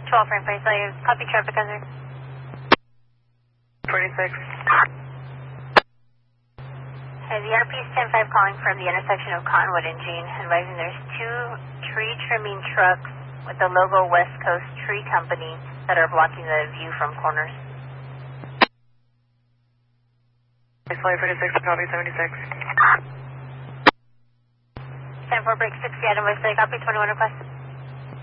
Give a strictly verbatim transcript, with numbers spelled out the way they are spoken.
twelve frame place, I copy traffic hazard. twenty-six. Hey, the R P is ten five calling from the intersection of Cottonwood and Jean, advising there's two tree trimming trucks with the logo West Coast Tree Company that are blocking the view from corners. Flight forty-six, copy seventy-six. ten four break sixty, item West, copy twenty-one request.